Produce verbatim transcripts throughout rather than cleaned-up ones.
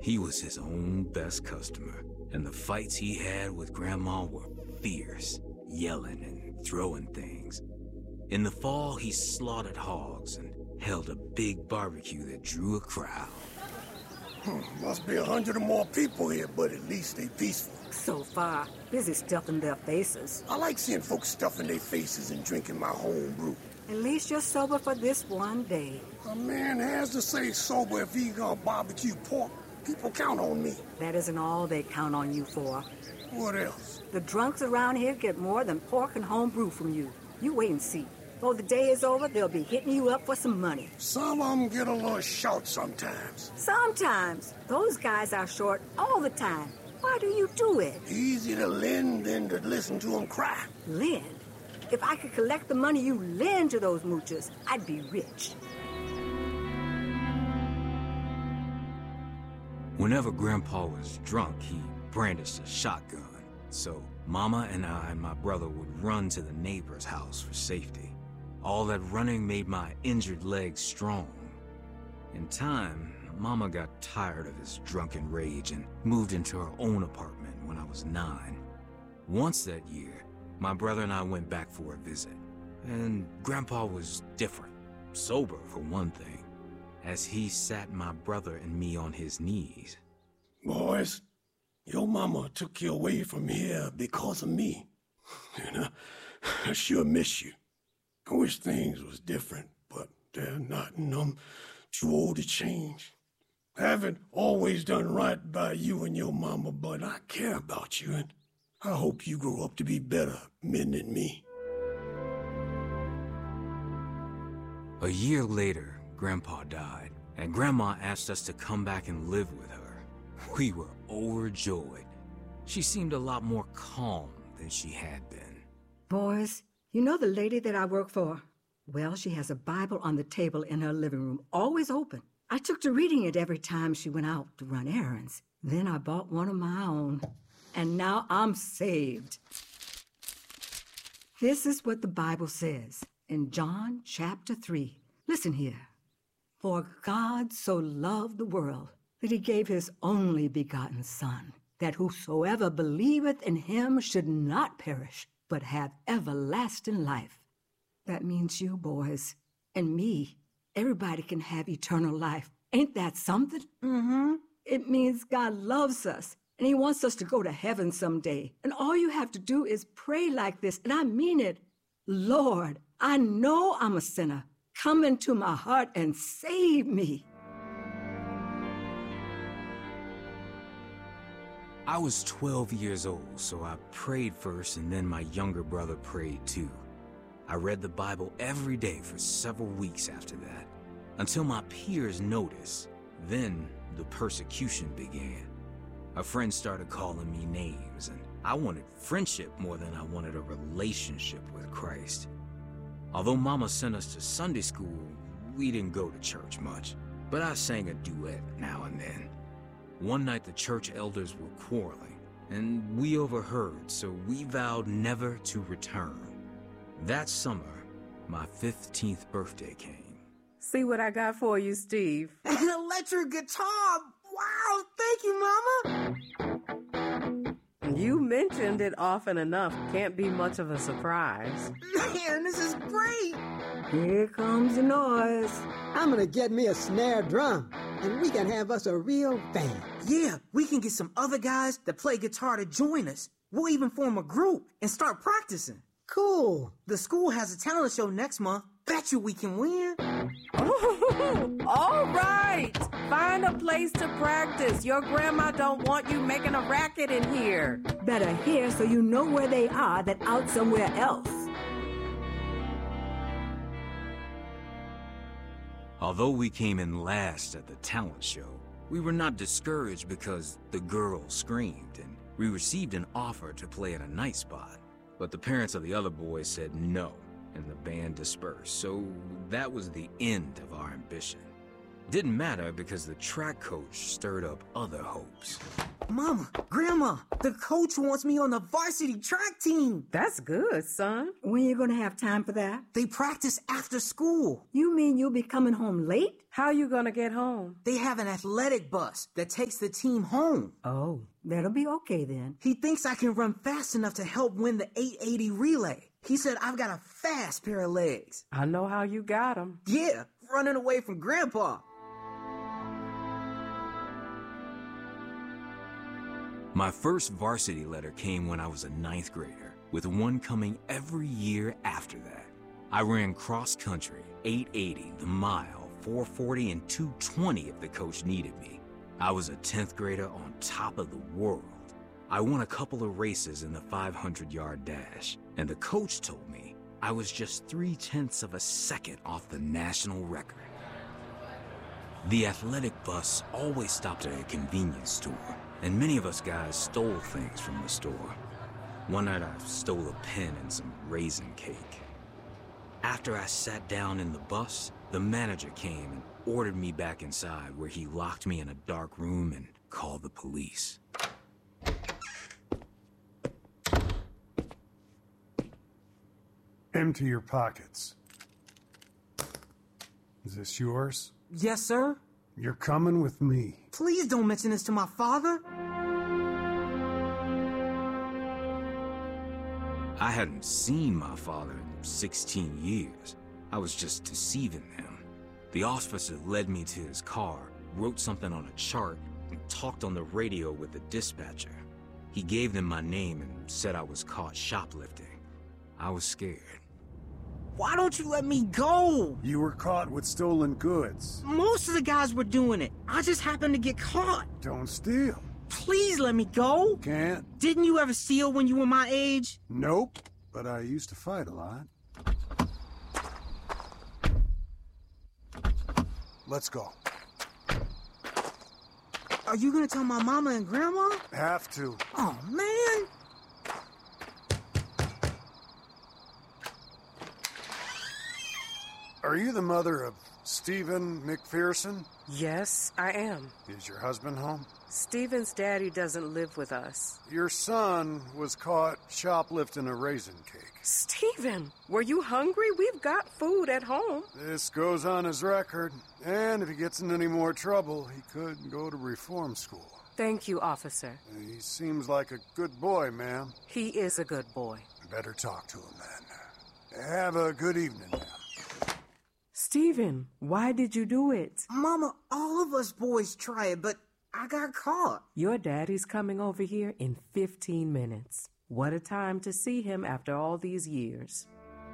He was his own best customer, and the fights he had with Grandma were fierce, yelling and throwing things. In the fall, he slaughtered hogs and held a big barbecue that drew a crowd. Hmm, must be a hundred or more people here, but at least they peaceful. So far, busy stuffing their faces. I like seeing folks stuffing their faces and drinking my home brew. At least you're sober for this one day. A man has to stay sober if he's gonna barbecue pork. People count on me. That isn't all they count on you for. What else? The drunks around here get more than pork and home brew from you. You wait and see. Before the day is over, they'll be hitting you up for some money. Some of them get a little short sometimes. Sometimes. Those guys are short all the time. Why do you do it? Easier to lend than to listen to them cry. Lend? If I could collect the money you lend to those moochers, I'd be rich. Whenever Grandpa was drunk, he brandished a shotgun. So Mama and I and my brother would run to the neighbor's house for safety. All that running made my injured legs strong. In time, Mama got tired of his drunken rage and moved into her own apartment when I was nine. Once that year, my brother and I went back for a visit. And Grandpa was different, sober for one thing, as he sat my brother and me on his knees. Boys, your mama took you away from here because of me. And I, I sure miss you. I wish things was different, but they're not, and I'm too old to change. I haven't always done right by you and your mama, but I care about you, and I hope you grow up to be better men than me. A year later, Grandpa died, and Grandma asked us to come back and live with her. We were overjoyed. She seemed a lot more calm than she had been. Boys, you know the lady that I work for? Well, she has a Bible on the table in her living room, always open. I took to reading it every time she went out to run errands. Then I bought one of my own, and now I'm saved. This is what the Bible says in John chapter three. Listen here. For God so loved the world that he gave his only begotten Son, that whosoever believeth in him should not perish, but have everlasting life. That means you, boys, and me. Everybody can have eternal life. Ain't that something? Mm-hmm. It means God loves us, and he wants us to go to heaven someday. And all you have to do is pray like this, and I mean it. Lord, I know I'm a sinner. Come into my heart and save me. I was twelve years old, so I prayed first, and then my younger brother prayed too. I read the Bible every day for several weeks after that, until my peers noticed. Then the persecution began. A friend started calling me names, and I wanted friendship more than I wanted a relationship with Christ. Although Mama sent us to Sunday school, we didn't go to church much, but I sang a duet now and then. One night the church elders were quarreling, and we overheard, so we vowed never to return. That summer, my fifteenth birthday came. See what I got for you, Steve. An electric guitar! Wow, thank you, Mama! You mentioned it often enough. Can't be much of a surprise. Man, this is great! Here comes the noise. I'm gonna get me a snare drum, and we can have us a real band. Yeah, we can get some other guys that play guitar to join us. We'll even form a group and start practicing. Cool. The school has a talent show next month. Bet you we can win. Oh, all right. Find a place to practice. Your grandma don't want you making a racket in here. Better here so you know where they are than out somewhere else. Although we came in last at the talent show, we were not discouraged because the girls screamed, and we received an offer to play at a night spot. But the parents of the other boys said no, and the band dispersed, so that was the end of our ambition. Didn't matter because the track coach stirred up other hopes. Mama, Grandma, the coach wants me on the varsity track team. That's good, son. When you gonna have time for that? They practice after school. You mean you'll be coming home late? How you gonna get home? They have an athletic bus that takes the team home. Oh, that'll be okay then. He thinks I can run fast enough to help win the eight eighty relay. He said I've got a fast pair of legs. I know how you got them. Yeah, running away from Grandpa. My first varsity letter came when I was a ninth grader, with one coming every year after that. I ran cross country, eight eighty, the mile, four forty, and two twenty if the coach needed me. I was a tenth grader on top of the world. I won a couple of races in the five hundred yard dash, and the coach told me I was just three-tenths of a second off the national record. The athletic bus always stopped at a convenience store, and many of us guys stole things from the store. One night I stole a pen and some raisin cake. After I sat down in the bus, the manager came and ordered me back inside, where he locked me in a dark room and called the police. Empty your pockets. Is this yours? Yes, sir. You're coming with me. Please don't mention this to my father. I hadn't seen my father in sixteen years. I was just deceiving them. The officer led me to his car, wrote something on a chart, and talked on the radio with the dispatcher. He gave them my name and said I was caught shoplifting. I was scared. Why don't you let me go? You were caught with stolen goods. Most of the guys were doing it. I just happened to get caught. Don't steal. Please let me go. Can't. Didn't you ever steal when you were my age? Nope, but I used to fight a lot. Let's go. Are you gonna tell my mama and grandma? Have to. Oh, man. Are you the mother of Stephen McPherson? Yes, I am. Is your husband home? Stephen's daddy doesn't live with us. Your son was caught shoplifting a raisin cake. Stephen, were you hungry? We've got food at home. This goes on his record, and if he gets in any more trouble, he could go to reform school. Thank you, officer. He seems like a good boy, ma'am. He is a good boy. Better talk to him, then. Have a good evening, ma'am. Stephen, why did you do it? Mama, all of us boys try it, but I got caught. Your daddy's coming over here in fifteen minutes. What a time to see him after all these years.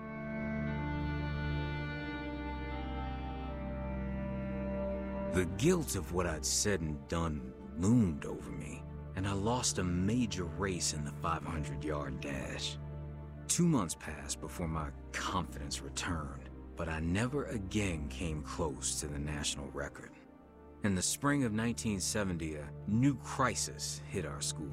The guilt of what I'd said and done loomed over me, and I lost a major race in the five hundred yard dash. Two months passed before my confidence returned, but I never again came close to the national record. In the spring of nineteen seventy, a new crisis hit our school.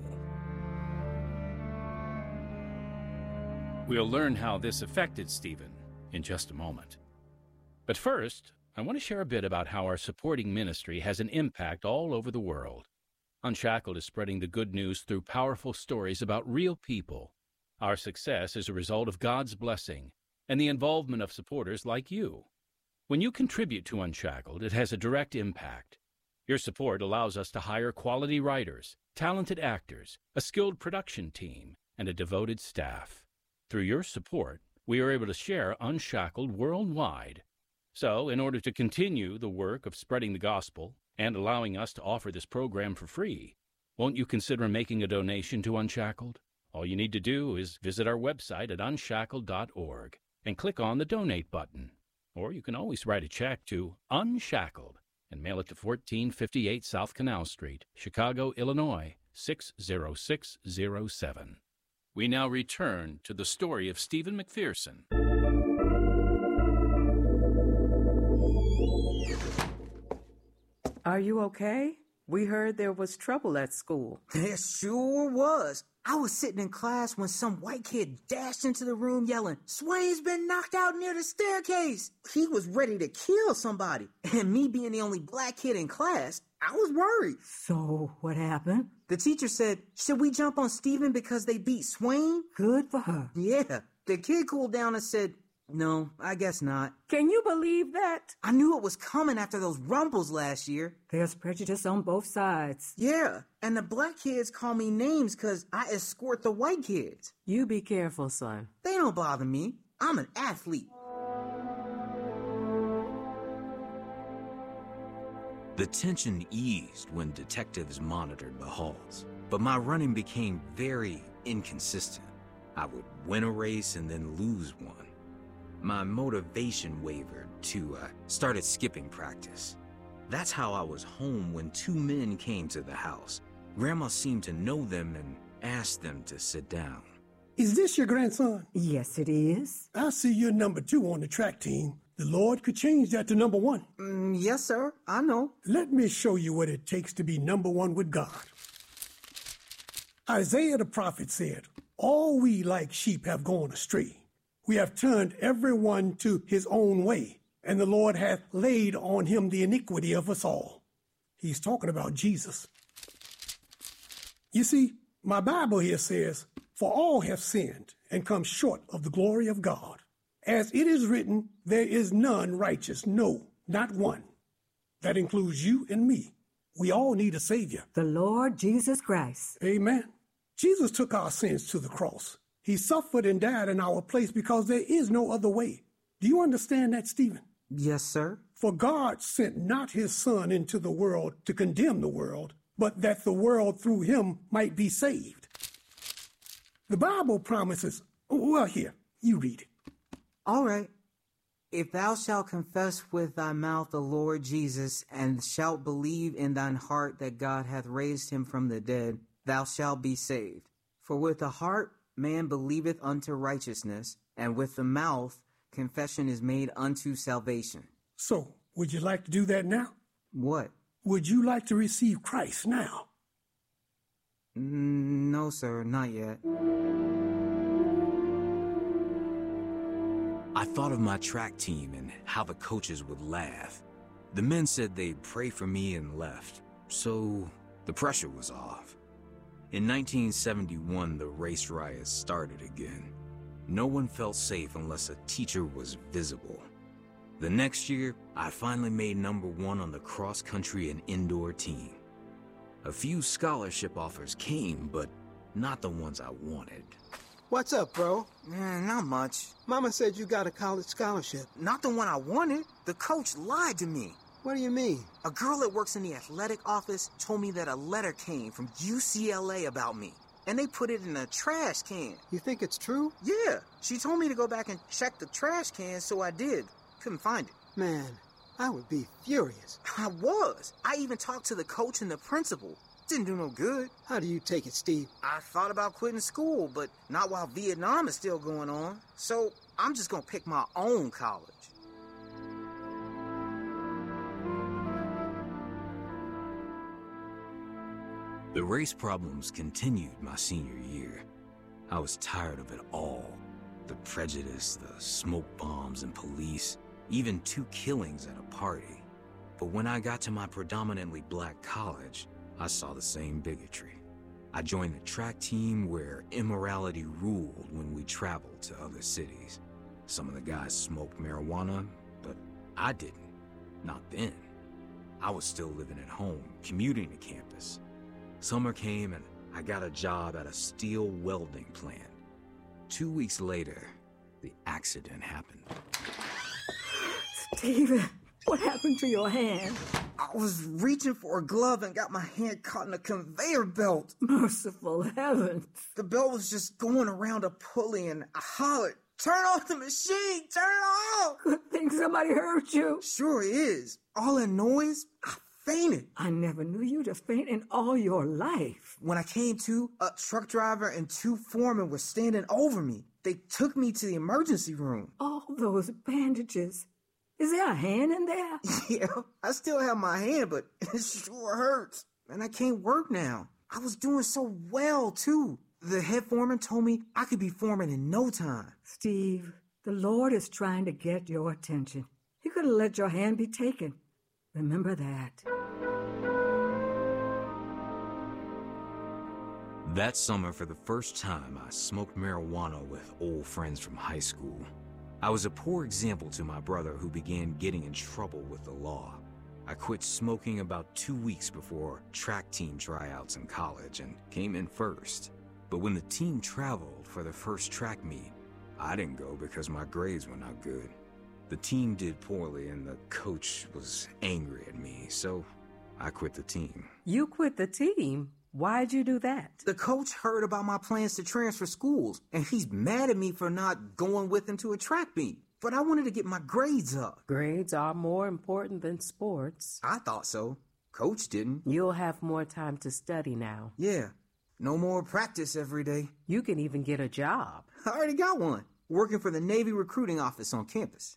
We'll learn how this affected Stephen in just a moment. But first, I want to share a bit about how our supporting ministry has an impact all over the world. Unshackled is spreading the good news through powerful stories about real people. Our success is a result of God's blessing and the involvement of supporters like you. When you contribute to Unshackled, it has a direct impact. Your support allows us to hire quality writers, talented actors, a skilled production team, and a devoted staff. Through your support, we are able to share Unshackled worldwide. So, in order to continue the work of spreading the gospel and allowing us to offer this program for free, won't you consider making a donation to Unshackled? All you need to do is visit our website at unshackled dot org and click on the Donate button. Or you can always write a check to Unshackled and mail it to fourteen fifty-eight South Canal Street, Chicago, Illinois, six zero six zero seven. We now return to the story of Stephen McPherson. Are you okay? We heard there was trouble at school. There sure was. I was sitting in class when some white kid dashed into the room yelling, "Swain's been knocked out near the staircase." He was ready to kill somebody. And me being the only black kid in class, I was worried. So, what happened? The teacher said, "Should we jump on Steven because they beat Swain?" Good for her. Yeah. The kid cooled down and said, "No, I guess not." Can you believe that? I knew it was coming after those rumbles last year. There's prejudice on both sides. Yeah, and the black kids call me names because I escort the white kids. You be careful, son. They don't bother me. I'm an athlete. The tension eased when detectives monitored the halls, but my running became very inconsistent. I would win a race and then lose one. My motivation wavered, too. I started skipping practice. That's how I was home when two men came to the house. Grandma seemed to know them and asked them to sit down. Is this your grandson? Yes, it is. I see you're number two on the track team. The Lord could change that to number one. Mm, yes, sir. I know. Let me show you what it takes to be number one with God. Isaiah the prophet said, "All we like sheep have gone astray. We have turned everyone to his own way, and the Lord hath laid on him the iniquity of us all." He's talking about Jesus. You see, my Bible here says, "For all have sinned and come short of the glory of God. As it is written, there is none righteous, no, not one." That includes you and me. We all need a Savior. The Lord Jesus Christ. Amen. Jesus took our sins to the cross. He suffered and died in our place because there is no other way. Do you understand that, Stephen? Yes, sir. For God sent not his Son into the world to condemn the world, but that the world through him might be saved. The Bible promises, well, here, you read it. All right. "If thou shalt confess with thy mouth the Lord Jesus, and shalt believe in thine heart that God hath raised him from the dead, thou shalt be saved. For with the heart man believeth unto righteousness, and with the mouth confession is made unto salvation." So, would you like to do that now? What? Would you like to receive Christ now? Mm, no, sir, not yet. I thought of my track team and how the coaches would laugh. The men said they'd pray for me and left, so the pressure was off. In nineteen seventy-one, the race riots started again. No one felt safe unless a teacher was visible. The next year, I finally made number one on the cross-country and indoor team. A few scholarship offers came, but not the ones I wanted. What's up, bro? Eh, not much. Mama said you got a college scholarship. Not the one I wanted. The coach lied to me. What do you mean? A girl that works in the athletic office told me that a letter came from U C L A about me, and they put it in a trash can. You think it's true? Yeah. She told me to go back and check the trash can, so I did. Couldn't find it. Man, I would be furious. I was. I even talked to the coach and the principal. Didn't do no good. How do you take it, Steve? I thought about quitting school, but not while Vietnam is still going on. So I'm just gonna pick my own college. The race problems continued my senior year. I was tired of it all. The prejudice, the smoke bombs and police, even two killings at a party. But when I got to my predominantly black college, I saw the same bigotry. I joined the track team where immorality ruled when we traveled to other cities. Some of the guys smoked marijuana, but I didn't. Not then. I was still living at home, commuting to campus. Summer came and I got a job at a steel welding plant. Two weeks later, the accident happened. Steven, what happened to your hand? I was reaching for a glove and got my hand caught in a conveyor belt. Merciful heavens. The belt was just going around a pulley and I hollered, "Turn off the machine! Turn it off!" Good thing somebody hurt you. Sure is. All that noise, I fainted. I never knew you to faint in all your life. When I came to, a truck driver and two foremen were standing over me. They took me to the emergency room. All those bandages. Is there a hand in there? Yeah, I still have my hand, but it sure hurts. and I can't work now. I was doing so well, too. The head foreman told me I could be foreman in no time. Steve, the Lord is trying to get your attention. He could have let your hand be taken. Remember that. That summer, for the first time, I smoked marijuana with old friends from high school. I was a poor example to my brother, who began getting in trouble with the law. I quit smoking about two weeks before track team tryouts in college and came in first. But when the team traveled for the first track meet, I didn't go because my grades were not good. The team did poorly and the coach was angry at me, so I quit the team. You quit the team? Why'd you do that? The coach heard about my plans to transfer schools, and he's mad at me for not going with him to a track meet. But I wanted to get my grades up. Grades are more important than sports. I thought so. Coach didn't. You'll have more time to study now. Yeah. No more practice every day. You can even get a job. I already got one. Working for the Navy recruiting office on campus.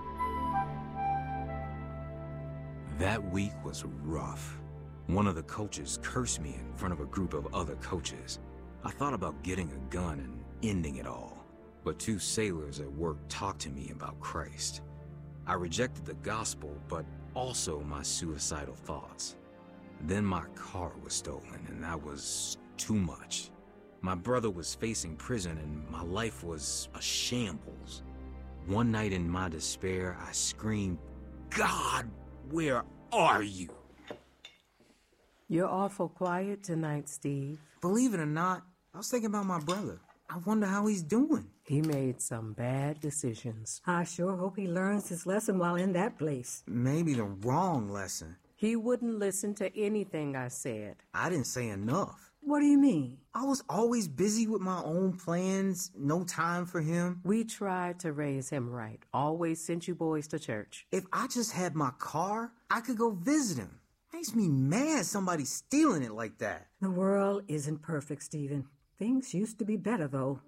That week was rough. One of the coaches cursed me in front of a group of other coaches. I thought about getting a gun and ending it all, but two sailors at work talked to me about Christ. I rejected the gospel, but also my suicidal thoughts. Then my car was stolen, and that was too much. My brother was facing prison, and my life was a shambles. One night in my despair, I screamed, "God, where are you?" You're awful quiet tonight, Steve. Believe it or not, I was thinking about my brother. I wonder how he's doing. He made some bad decisions. I sure hope he learns his lesson while in that place. Maybe the wrong lesson. He wouldn't listen to anything I said. I didn't say enough. What do you mean? I was always busy with my own plans, no time for him. We tried to raise him right. Always sent you boys to church. If I just had my car, I could go visit him. Makes me mad somebody stealing it like that. The world isn't perfect, Stephen. Things used to be better, though.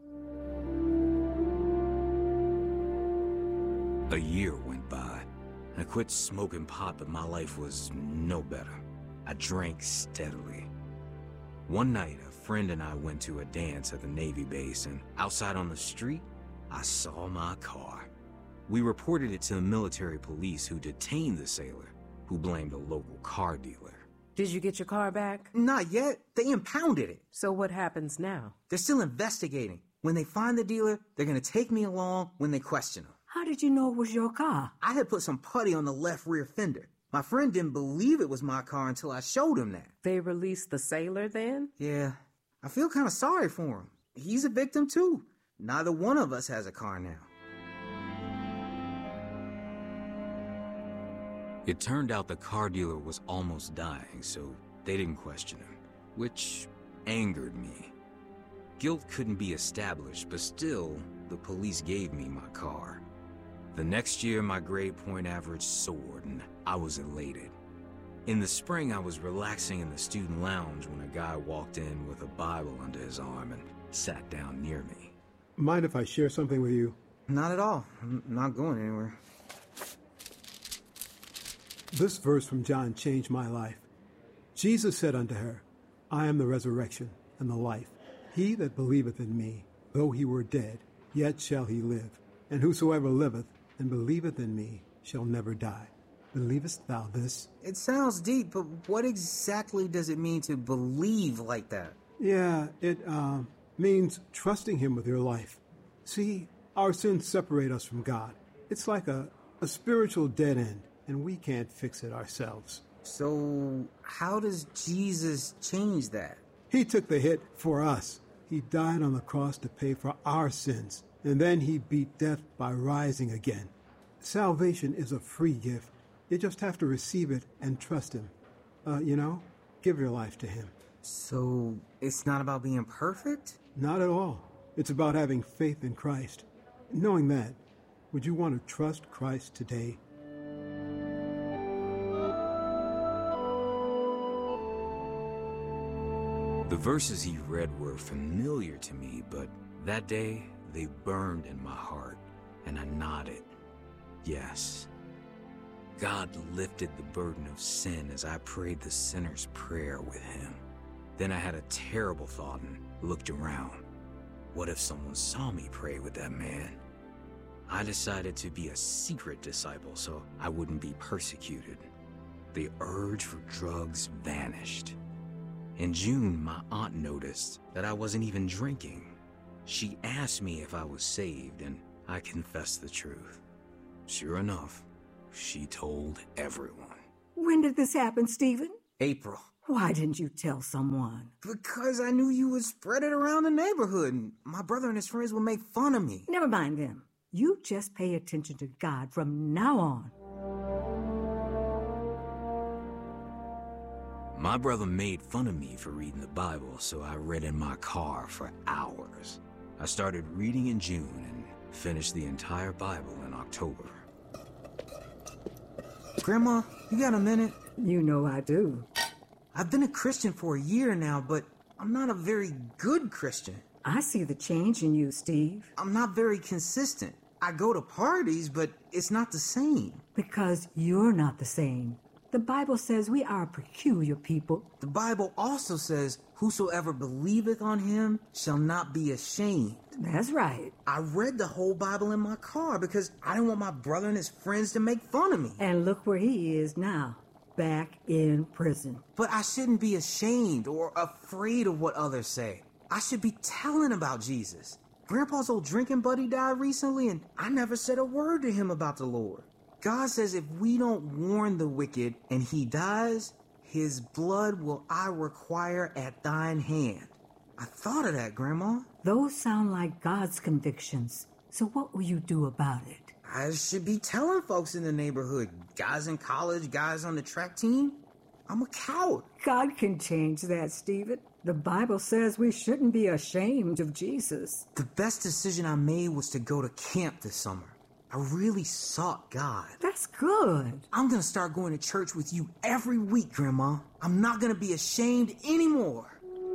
A year went by. I quit smoking pot, but my life was no better. I drank steadily. One night, a friend and I went to a dance at the Navy base, and outside on the street, I saw my car. We reported it to the military police, who detained the sailor, who blamed a local car dealer. Did you get your car back? Not yet. They impounded it. So what happens now? They're still investigating. When they find the dealer, they're going to take me along when they question him. How did you know it was your car? I had put some putty on the left rear fender. My friend didn't believe it was my car until I showed him that. They released the sailor then? Yeah. I feel kind of sorry for him. He's a victim too. Neither one of us has a car now. It turned out the car dealer was almost dying, so they didn't question him, which angered me. Guilt couldn't be established, but still, the police gave me my car. The next year, my grade point average soared, and I was elated. In the spring, I was relaxing in the student lounge when a guy walked in with a Bible under his arm and sat down near me. Mind if I share something with you? Not at all. I'm not going anywhere. This verse from John changed my life. Jesus said unto her, I am the resurrection and the life. He that believeth in me, though he were dead, yet shall he live. And whosoever liveth and believeth in me shall never die. Believest thou this? It sounds deep, but what exactly does it mean to believe like that? Yeah, it uh, means trusting him with your life. See, our sins separate us from God. It's like a, a spiritual dead end, and we can't fix it ourselves. So how does Jesus change that? He took the hit for us. He died on the cross to pay for our sins, and then he beat death by rising again. Salvation is a free gift. You just have to receive it and trust him. Uh, you know, give your life to him. So it's not about being perfect? Not at all. It's about having faith in Christ. Knowing that, would you want to trust Christ today? The verses he read were familiar to me, but that day they burned in my heart, and I nodded. Yes. God lifted the burden of sin as I prayed the sinner's prayer with him. Then I had a terrible thought and looked around. What if someone saw me pray with that man? I decided to be a secret disciple so I wouldn't be persecuted. The urge for drugs vanished. In June, my aunt noticed that I wasn't even drinking. She asked me if I was saved, and I confessed the truth. Sure enough, she told everyone. When did this happen, Stephen? April. Why didn't you tell someone? Because I knew you would spread it around the neighborhood, and my brother and his friends would make fun of me. Never mind them. You just pay attention to God from now on. My brother made fun of me for reading the Bible, so I read in my car for hours. I started reading in June and finished the entire Bible in October. Grandma, you got a minute? You know I do. I've been a Christian for a year now, but I'm not a very good Christian. I see the change in you, Steve. I'm not very consistent. I go to parties, but it's not the same. Because you're not the same. The Bible says we are a peculiar people. The Bible also says, whosoever believeth on him shall not be ashamed. That's right. I read the whole Bible in my car because I didn't want my brother and his friends to make fun of me. And look where he is now, back in prison. But I shouldn't be ashamed or afraid of what others say. I should be telling about Jesus. Grandpa's old drinking buddy died recently, and I never said a word to him about the Lord. God says if we don't warn the wicked and he dies, his blood will I require at thine hand. I thought of that, Grandma. Those sound like God's convictions. So what will you do about it? I should be telling folks in the neighborhood, guys in college, guys on the track team. I'm a coward. God can change that, Stephen. The Bible says we shouldn't be ashamed of Jesus. The best decision I made was to go to camp this summer. I really sought God. That's good. I'm going to start going to church with you every week, Grandma. I'm not going to be ashamed anymore.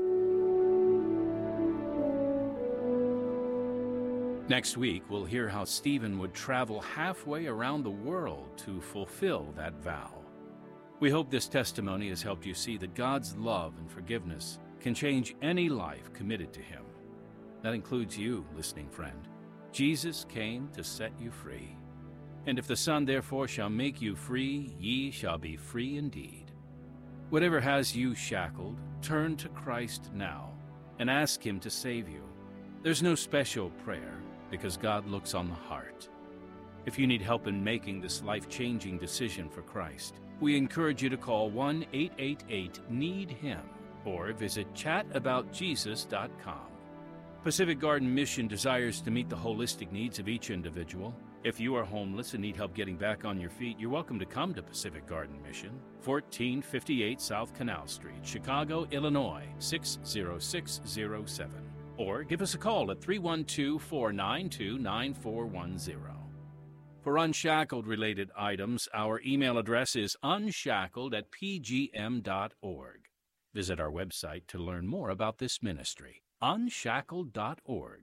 Next week, we'll hear how Stephen would travel halfway around the world to fulfill that vow. We hope this testimony has helped you see that God's love and forgiveness can change any life committed to him. That includes you, listening friend. Jesus came to set you free. And if the Son therefore shall make you free, ye shall be free indeed. Whatever has you shackled, turn to Christ now and ask him to save you. There's no special prayer because God looks on the heart. If you need help in making this life-changing decision for Christ, we encourage you to call one eight eight eight need him or visit chat about jesus dot com. Pacific Garden Mission desires to meet the holistic needs of each individual. If you are homeless and need help getting back on your feet, you're welcome to come to Pacific Garden Mission, fourteen fifty-eight South Canal Street, Chicago, Illinois, six zero six zero seven. Or give us a call at three one two, four nine two, nine four one zero. For Unshackled-related items, our email address is unshackled at p g m dot org. Visit our website to learn more about this ministry, unshackled dot org.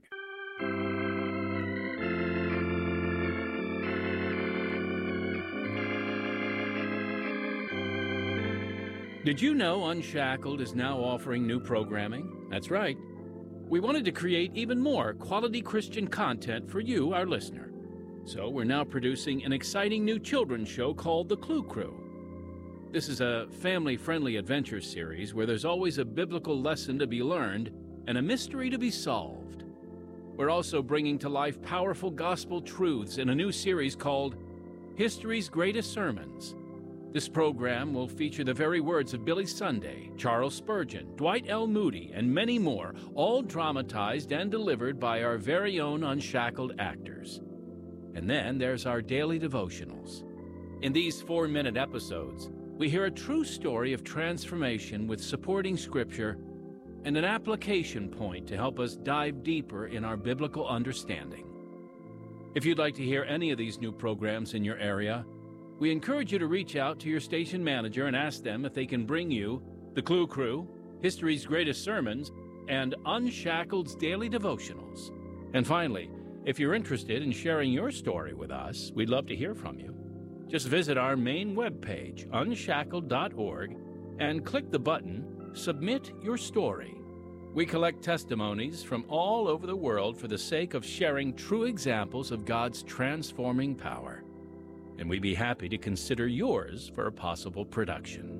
Did you know Unshackled is now offering new programming? That's right. We wanted to create even more quality Christian content for you, our listener. So we're now producing an exciting new children's show called The Clue Crew. This is a family-friendly adventure series where there's always a biblical lesson to be learned and a mystery to be solved. We're also bringing to life powerful gospel truths in a new series called History's Greatest Sermons. This program will feature the very words of Billy Sunday, Charles Spurgeon, Dwight L. Moody, and many more, all dramatized and delivered by our very own Unshackled actors. And then there's our daily devotionals. In these four-minute episodes, we hear a true story of transformation with supporting scripture and an application point to help us dive deeper in our biblical understanding. If you'd like to hear any of these new programs in your area, we encourage you to reach out to your station manager and ask them if they can bring you The Clue Crew, History's Greatest Sermons, and Unshackled's Daily Devotionals. And finally, if you're interested in sharing your story with us, we'd love to hear from you. Just visit our main webpage, unshackled dot org, and click the button, Submit Your Story. We collect testimonies from all over the world for the sake of sharing true examples of God's transforming power. And we'd be happy to consider yours for a possible production.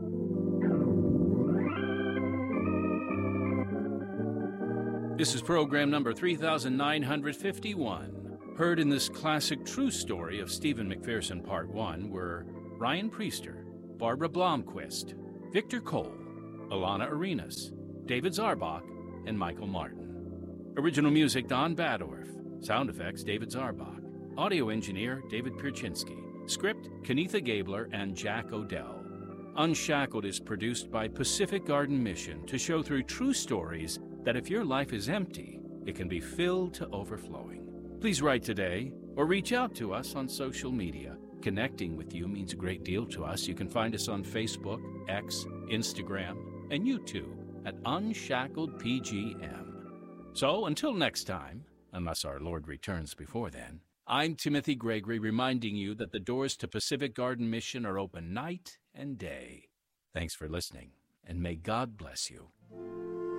This is program number three thousand nine hundred fifty-one. Heard in this classic true story of Stephen McPherson Part one were Ryan Priester, Barbara Blomquist, Victor Cole, Alana Arenas, David Zarbach, and Michael Martin. Original music, Don Badorf. Sound effects, David Zarbach. Audio engineer, David Pierczynski. Script, Kenitha Gabler and Jack Odell. Unshackled is produced by Pacific Garden Mission to show through true stories that if your life is empty, it can be filled to overflowing. Please write today or reach out to us on social media. Connecting with you means a great deal to us. You can find us on Facebook, X, Instagram, and YouTube at Unshackled P G M. So until next time, unless our Lord returns before then, I'm Timothy Gregory reminding you that the doors to Pacific Garden Mission are open night and day. Thanks for listening, and may God bless you.